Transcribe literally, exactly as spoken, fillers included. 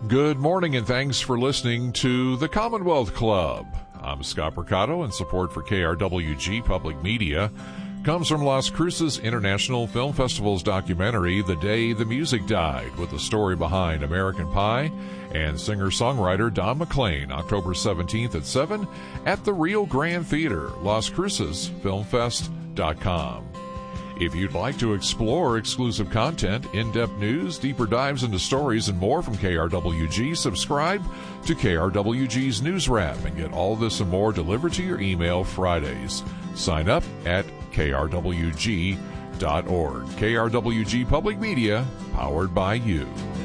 Good morning and thanks for listening to the Commonwealth Club. I'm Scott Mercado, and support for K R W G Public Media comes from Las Cruces International Film Festival's documentary, The Day the Music Died, with the story behind American Pie and singer-songwriter Don McLean, October seventeenth at seven at the Rio Grande Theater, las cruces film fest dot com. If you'd like to explore exclusive content, in-depth news, deeper dives into stories, and more from K R W G, subscribe to K R W G's News Wrap and get all this and more delivered to your email Fridays. Sign up at K R W G dot org. K R W G Public Media, powered by you.